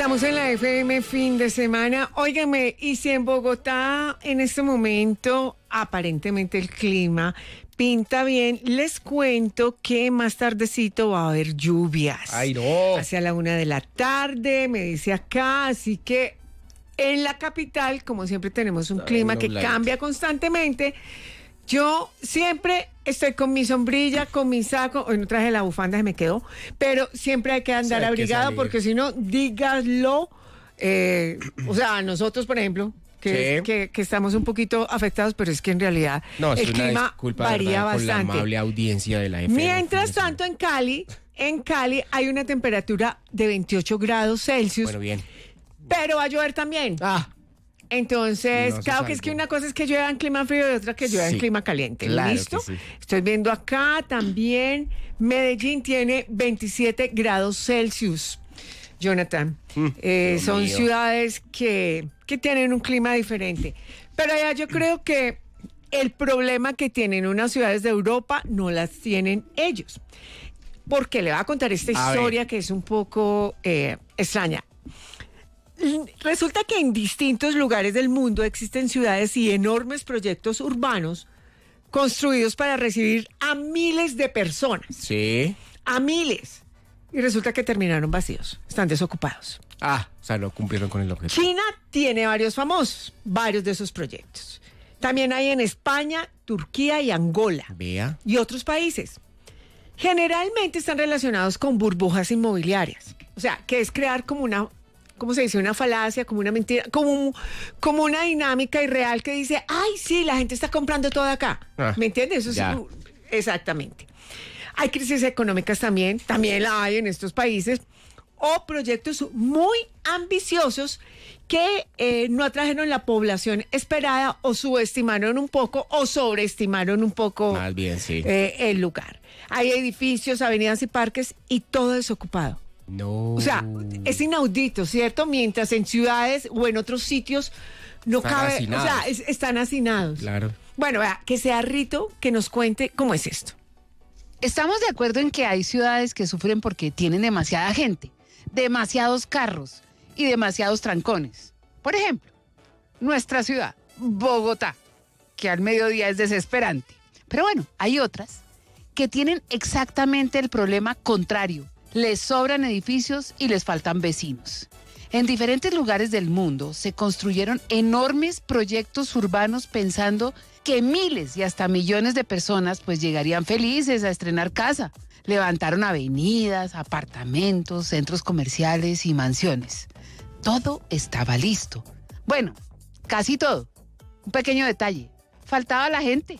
Estamos en la FM fin de semana. Óigame, y si en Bogotá en este momento aparentemente el clima pinta bien, les cuento que más tardecito va a haber lluvias. ¡Ay, no! Hacia la 1 de la tarde, me dice acá, así que en la capital, como siempre tenemos un clima que cambia constantemente. Yo siempre estoy con mi sombrilla, con mi saco. Hoy no traje la bufanda, se me quedó. Pero siempre hay que andar abrigado porque si no, dígaslo. O sea, nosotros, por ejemplo, que estamos un poquito afectados, pero es que en realidad el clima varía bastante. Con la amable audiencia de la FM. Mientras tanto, en Cali hay una temperatura de 28 grados Celsius. Bueno, bien. Pero va a llover también. Entonces, no claro que es que una cosa es que llueva en clima frío y otra que llueva en clima caliente. Claro. ¿Listo? Sí. Estoy viendo acá también. Medellín tiene 27 grados Celsius. Jonathan, son ciudades que tienen un clima diferente. Pero allá yo creo que el problema que tienen unas ciudades de Europa no las tienen ellos. Porque le voy a contar esta historia que es un poco extraña. Resulta que en distintos lugares del mundo existen ciudades y enormes proyectos urbanos construidos para recibir a miles de personas. Sí. A miles. Y resulta que terminaron vacíos. Están desocupados. O sea, no cumplieron con el objetivo. China tiene varios famosos, varios de esos proyectos. También hay en España, Turquía y Angola. Vea. Y otros países. Generalmente están relacionados con burbujas inmobiliarias. O sea, que es crear como una... ¿cómo se dice? Una falacia, como una mentira, como una dinámica irreal que dice, ay, sí, la gente está comprando todo acá. ¿Me entiendes? Eso ya. es exactamente. Hay crisis económicas también la hay en estos países, o proyectos muy ambiciosos que no atrajeron la población esperada o subestimaron un poco o sobreestimaron un poco más bien, sí. El lugar. Hay edificios, avenidas y parques y todo desocupado. No. O sea, es inaudito, ¿cierto? Mientras en ciudades o en otros sitios no están cabe, hacinados. O sea, están hacinados. Claro. Bueno, vea, que sea Rito que nos cuente cómo es esto. Estamos de acuerdo en que hay ciudades que sufren porque tienen demasiada gente, demasiados carros y demasiados trancones. Por ejemplo, nuestra ciudad, Bogotá, que al mediodía es desesperante. Pero bueno, hay otras que tienen exactamente el problema contrario. Les sobran edificios y les faltan vecinos. En diferentes lugares del mundo se construyeron enormes proyectos urbanos pensando que miles y hasta millones de personas pues llegarían felices a estrenar casa. Levantaron avenidas, apartamentos, centros comerciales y mansiones. Todo estaba listo. Bueno, casi todo. Un pequeño detalle. Faltaba la gente.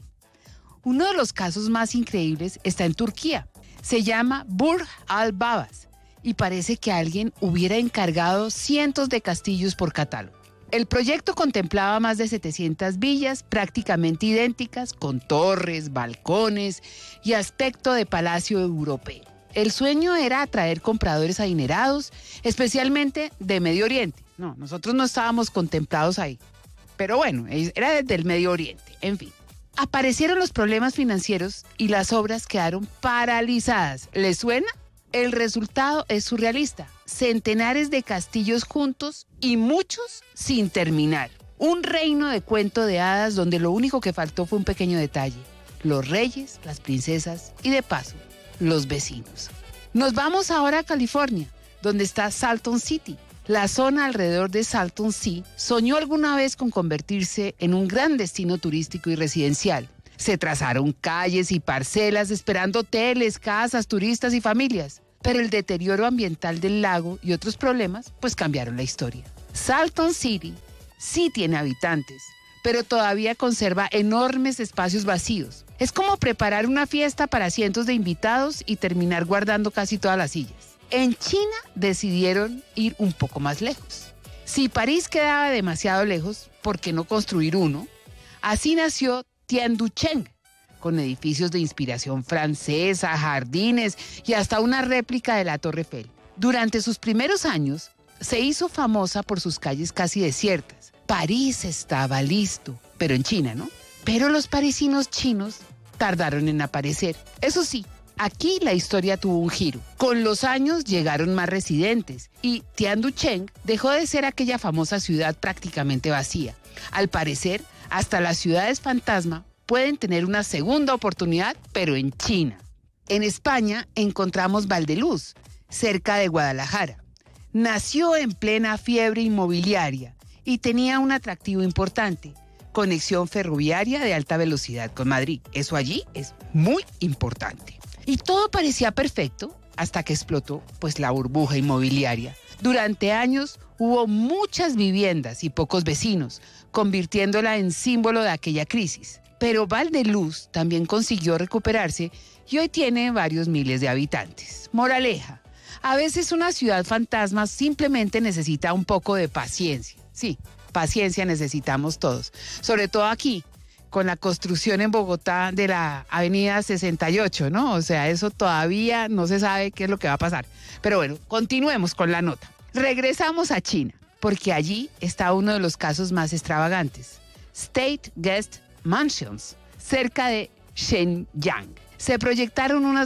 Uno de los casos más increíbles está en Turquía. Se llama Burj al-Babas y parece que alguien hubiera encargado cientos de castillos por catálogo. El proyecto contemplaba más de 700 villas prácticamente idénticas, con torres, balcones y aspecto de palacio europeo. El sueño era atraer compradores adinerados, especialmente de Medio Oriente. No, nosotros no estábamos contemplados ahí, pero bueno, era desde el Medio Oriente, en fin. Aparecieron los problemas financieros y las obras quedaron paralizadas. ¿Les suena? El resultado es surrealista. Centenares de castillos juntos y muchos sin terminar. Un reino de cuento de hadas donde lo único que faltó fue un pequeño detalle. Los reyes, las princesas y de paso, los vecinos. Nos vamos ahora a California, donde está Salton City. La zona alrededor de Salton Sea soñó alguna vez con convertirse en un gran destino turístico y residencial. Se trazaron calles y parcelas esperando hoteles, casas, turistas y familias. Pero el deterioro ambiental del lago y otros problemas pues cambiaron la historia. Salton City sí tiene habitantes, pero todavía conserva enormes espacios vacíos. Es como preparar una fiesta para cientos de invitados y terminar guardando casi todas las sillas. En China decidieron ir un poco más lejos. Si París quedaba demasiado lejos, ¿por qué no construir uno? Así nació Tianducheng, con edificios de inspiración francesa, jardines y hasta una réplica de la Torre Eiffel. Durante sus primeros años, se hizo famosa por sus calles casi desiertas. París estaba listo, pero en China, ¿no? Pero los parisinos chinos tardaron en aparecer. Eso sí, Aquí la historia tuvo un giro. Con los años llegaron más residentes y Tianducheng dejó de ser aquella famosa ciudad prácticamente vacía. Al parecer, hasta las ciudades fantasma pueden tener una segunda oportunidad, pero en China. En España encontramos Valdeluz, cerca de Guadalajara. Nació en plena fiebre inmobiliaria y tenía un atractivo importante: conexión ferroviaria de alta velocidad con Madrid. Eso allí es muy importante. Y todo parecía perfecto hasta que explotó pues la burbuja inmobiliaria. Durante años hubo muchas viviendas y pocos vecinos, convirtiéndola en símbolo de aquella crisis. Pero Valdeluz también consiguió recuperarse y hoy tiene varios miles de habitantes. Moraleja: a veces una ciudad fantasma simplemente necesita un poco de paciencia. Sí, paciencia necesitamos todos, sobre todo aquí, con la construcción en Bogotá de la avenida 68, ¿no? O sea, eso todavía no se sabe qué es lo que va a pasar. Pero bueno, continuemos con la nota. Regresamos a China, porque allí está uno de los casos más extravagantes: State Guest Mansions, cerca de Shenyang. Se proyectaron unas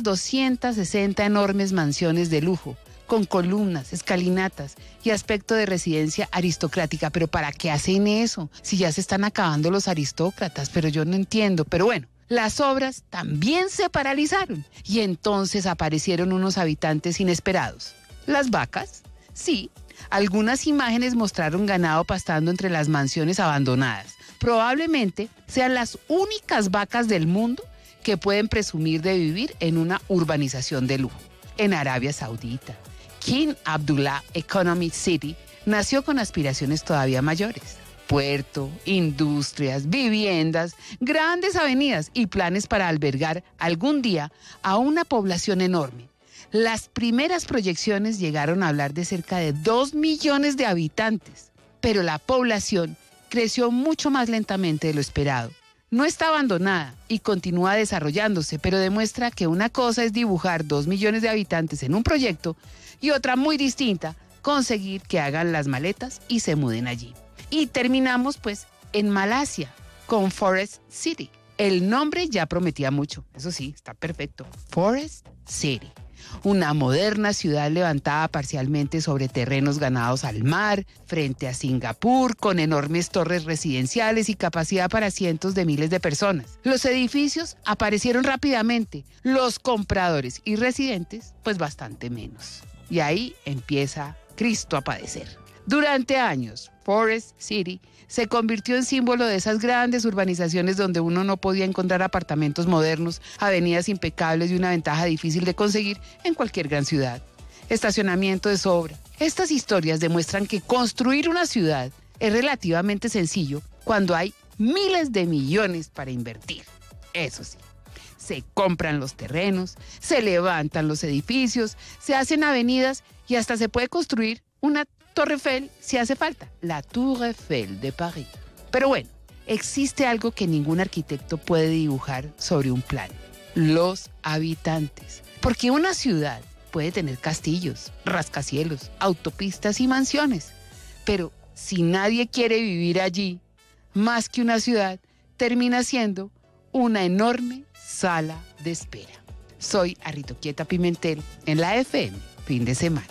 260 enormes mansiones de lujo, con columnas, escalinatas y aspecto de residencia aristocrática. ¿Pero para qué hacen eso? Si ya se están acabando los aristócratas, pero yo no entiendo. Pero bueno, las obras también se paralizaron y entonces aparecieron unos habitantes inesperados. ¿Las vacas? Sí, algunas imágenes mostraron ganado pastando entre las mansiones abandonadas. Probablemente sean las únicas vacas del mundo que pueden presumir de vivir en una urbanización de lujo. En Arabia Saudita, King Abdullah Economic City nació con aspiraciones todavía mayores: puerto, industrias, viviendas, grandes avenidas y planes para albergar algún día a una población enorme. Las primeras proyecciones llegaron a hablar de cerca de 2 millones de habitantes, pero la población creció mucho más lentamente de lo esperado. No está abandonada y continúa desarrollándose, pero demuestra que una cosa es dibujar 2 millones de habitantes en un proyecto y otra muy distinta, conseguir que hagan las maletas y se muden allí. Y terminamos pues en Malasia, con Forest City. El nombre ya prometía mucho, eso sí, está perfecto. Forest City. Una moderna ciudad levantada parcialmente sobre terrenos ganados al mar, frente a Singapur, con enormes torres residenciales y capacidad para cientos de miles de personas. Los edificios aparecieron rápidamente, los compradores y residentes, pues bastante menos. Y ahí empieza Cristo a padecer. Durante años, Forest City se convirtió en símbolo de esas grandes urbanizaciones donde uno no podía encontrar apartamentos modernos, avenidas impecables y una ventaja difícil de conseguir en cualquier gran ciudad. Estacionamiento de sobra. Estas historias demuestran que construir una ciudad es relativamente sencillo cuando hay miles de millones para invertir. Eso sí, se compran los terrenos, se levantan los edificios, se hacen avenidas y hasta se puede construir una Torre Eiffel si hace falta, la Tour Eiffel de París. Pero bueno, existe algo que ningún arquitecto puede dibujar sobre un plan: los habitantes. Porque una ciudad puede tener castillos, rascacielos, autopistas y mansiones, pero si nadie quiere vivir allí, más que una ciudad, termina siendo una enorme sala de espera. Soy Arritoquieta Pimentel en la FM, fin de semana.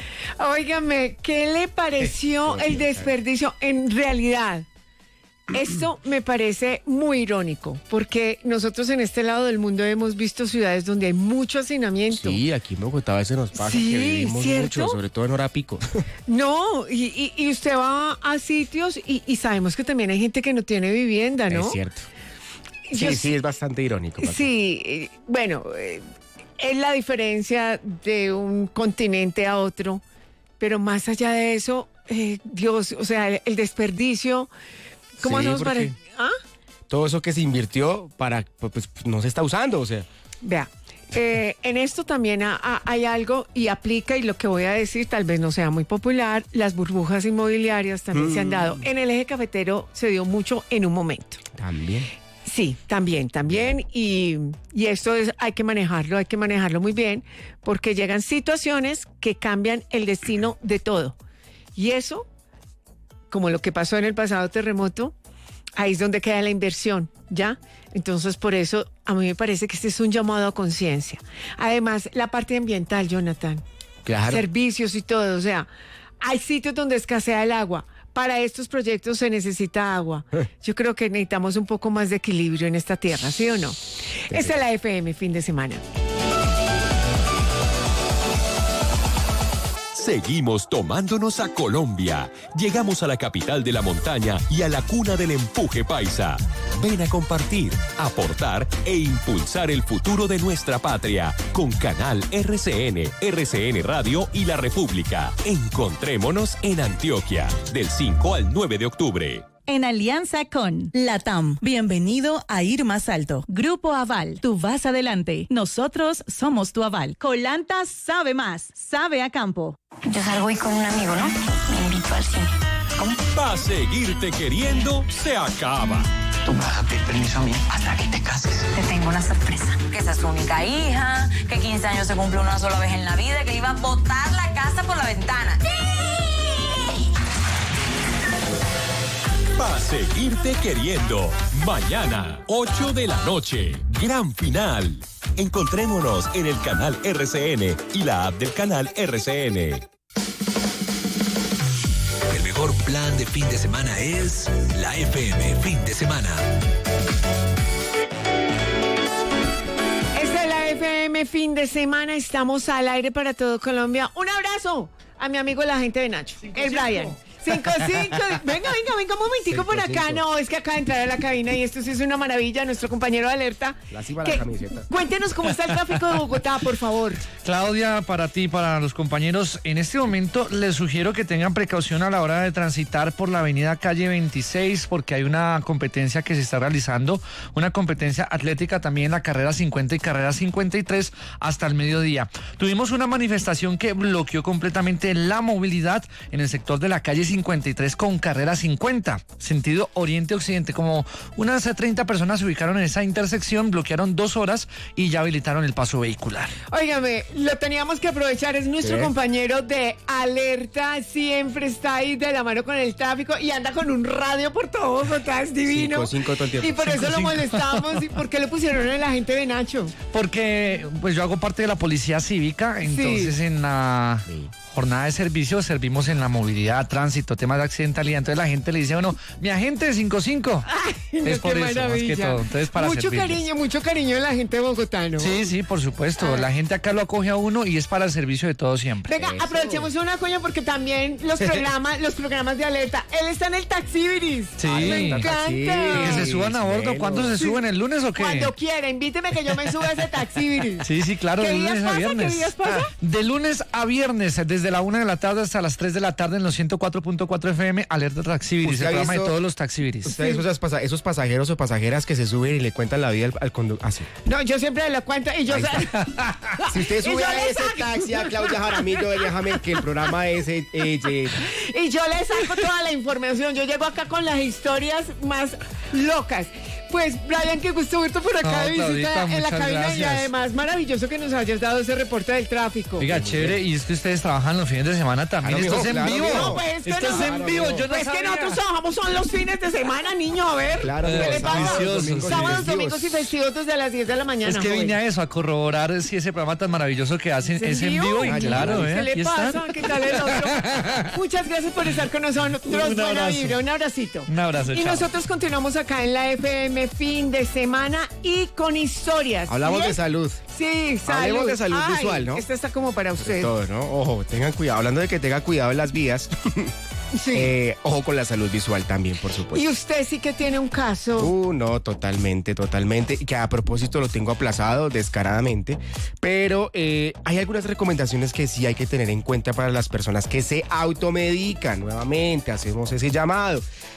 Óigame, ¿qué le pareció el desperdicio? En realidad, esto me parece muy irónico, porque nosotros en este lado del mundo hemos visto ciudades donde hay mucho hacinamiento. Sí, aquí en Bogotá a veces nos pasa Sí, que vivimos ¿cierto? mucho, sobre todo en hora pico. No, y usted va a sitios y sabemos que también hay gente que no tiene vivienda, ¿no? Es cierto. Yo Sí, es bastante irónico. Paco. Sí, bueno, es la diferencia de un continente a otro, pero más allá de eso, Dios, o sea, el desperdicio, ¿cómo Sí, hacemos para...? porque- ¿Ah? Todo eso que se invirtió pues no se está usando, o sea. Vea, en esto también hay algo y aplica, y lo que voy a decir tal vez no sea muy popular: las burbujas inmobiliarias también se han dado. En el eje cafetero se dio mucho en un momento. También. Sí, también, y esto hay que manejarlo muy bien, porque llegan situaciones que cambian el destino de todo. Y eso, como lo que pasó en el pasado terremoto, ahí es donde queda la inversión. ¿ya? Entonces, por eso, a mí me parece que este es un llamado a conciencia. Además, la parte ambiental, Jonathan. Claro. Servicios y todo, o sea, hay sitios donde escasea el agua. Para estos proyectos se necesita agua. Yo creo que necesitamos un poco más de equilibrio en esta tierra, ¿sí o no? Esta es la FM, fin de semana. Seguimos tomándonos a Colombia. Llegamos a la capital de la montaña y a la cuna del empuje paisa. Ven a compartir, aportar e impulsar el futuro de nuestra patria con Canal RCN Radio y La República. Encontrémonos en Antioquia del 5 al 9 de octubre. En alianza con LATAM. Bienvenido a Ir Más Alto. Grupo Aval. Tú vas adelante. Nosotros somos tu aval. Colanta sabe más. Sabe a campo. Yo salgo hoy con un amigo, ¿no? Me invito al cine. ¿Cómo? Pa' seguirte queriendo, se acaba. Tú me vas a pedir permiso a mí hasta que te cases. Te tengo una sorpresa. Que esa es su única hija, que 15 años se cumple una sola vez en la vida, que iba a botar la casa por la ventana. Pa' seguirte queriendo. Mañana, 8 de la noche. Gran final. Encontrémonos en el canal RCN y la app del canal RCN. El mejor plan de fin de semana es la FM Fin de Semana. Esta es la FM, fin de semana. Estamos al aire para todo Colombia. Un abrazo a mi amigo la gente de Nacho, el Brian. 55. Venga, un momentico por acá. No, es que acaba de entrar a la cabina y esto sí es una maravilla. Nuestro compañero de alerta. La camiseta. Cuéntenos cómo está el tráfico de Bogotá, por favor. Claudia, para ti, para los compañeros, en este momento les sugiero que tengan precaución a la hora de transitar por la avenida Calle 26 porque hay una competencia que se está realizando, una competencia atlética también en la carrera 50 y carrera 53 hasta el mediodía. Tuvimos una manifestación que bloqueó completamente la movilidad en el sector de la calle 53 con carrera 50, sentido oriente-occidente. Como unas 30 personas se ubicaron en esa intersección, bloquearon 2 horas y ya habilitaron el paso vehicular. Óigame, lo teníamos que aprovechar, es nuestro compañero de alerta, siempre está ahí de la mano con el tráfico y anda con un radio por todo Bogotá, es divino. 5 todo el tiempo. Y por eso lo molestamos. ¿Y por qué le pusieron a la gente de Nacho? Porque pues yo hago parte de la policía cívica, entonces en la jornada de servicio servimos en la movilidad, tránsito, temas de accidentalidad. Entonces la gente le dice, bueno, mi agente 55. Ay, no, es por qué eso, maravilla. más que todo. Entonces, para mucho cariño de la gente de Bogotá, ¿no? Sí, por supuesto. La gente acá lo acoge a uno y es para el servicio de todos siempre. Venga, aprovechemos una coña porque también los programas de alerta. Él está en el Taxibiris. Sí. Me encanta. Que se suban a bordo. ¿Cuándo se suben? ¿El lunes o qué? Cuando quiera, invíteme que yo me suba a ese Taxibiris. Sí, claro, de lunes a viernes. ¿Qué días pasa? De lunes a viernes, desde la 1 de la tarde hasta las 3 de la tarde en los 104.4 FM, Alerta Taxibiris, el programa de todos los taxibiris. Ustedes, esos pasajeros o pasajeras que se suben y le cuentan la vida al conductor. Así. No, yo siempre le cuento y yo si usted sube a ese taxi a Claudia Jaramillo, déjame que el programa es y yo le saco toda la información. Yo llego acá con las historias más locas. Pues, Brian, qué gusto verte por acá de visita Claudita, en la cabina. gracias. Y además, maravilloso que nos hayas dado ese reporte del tráfico. Oiga, chévere, y es que ustedes trabajan los fines de semana también. Claro, Esto es en claro, vivo. no, pues, que Esto no. es en vivo, yo no Pues sabía. que nosotros trabajamos son los fines de semana, niño, a ver. Claro, ¿Qué le pasa? viciosos. Sábados, domingos y festivos desde las 10 de la mañana. Es que vine a eso, a corroborar si ese programa tan maravilloso que hacen es en vivo. Y claro, ¿Qué le aquí pasa? están. ¿Qué tal el otro? Muchas gracias por estar con nosotros. Buena abrazo. vibra, un abracito. Un abrazo, Y chao. nosotros continuamos acá en la FM fin de semana y con historias. Hablamos ¿Bien? de salud. Sí, salud. Hablemos de salud Ay, visual, ¿no? Esta está como para usted. Todo, ¿no? Ojo, tengan cuidado. Hablando de que tenga cuidado en las vías, Sí. ojo con la salud visual también, por supuesto. Y usted sí que tiene un caso. No, totalmente. Y que a propósito lo tengo aplazado descaradamente. Pero hay algunas recomendaciones que sí hay que tener en cuenta para las personas que se automedican. Nuevamente, hacemos ese llamado.